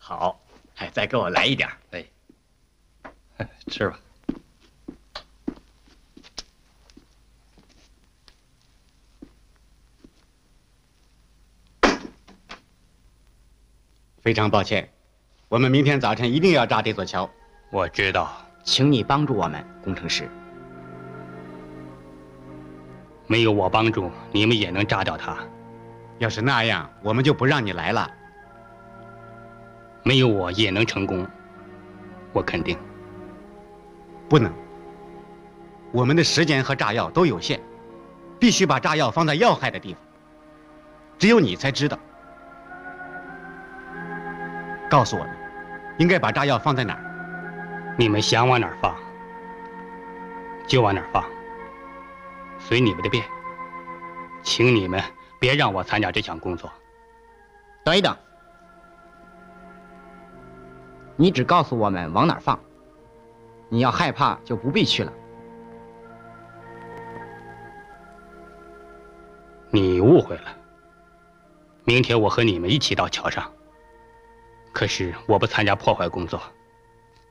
好，哎，再给我来一点。 哎，吃吧。 非常抱歉，我们明天早晨一定要炸这座桥。 我知道， 请你帮助我们，工程师。 没有我帮助，你们也能炸掉它。 要是那样，我们就不让你来了。 没有我也能成功，我肯定。 不能，我们的时间和炸药都有限，必须把炸药放在要害的地方。只有你才知道。告诉我们，应该把炸药放在哪儿？ 你们想往哪儿放，就往哪儿放，随你们的便。请你们别让我参加这项工作。 等一等，你只告诉我们往哪儿放，你要害怕就不必去了。 你误会了。明天我和你们一起到桥上。可是我不参加破坏工作。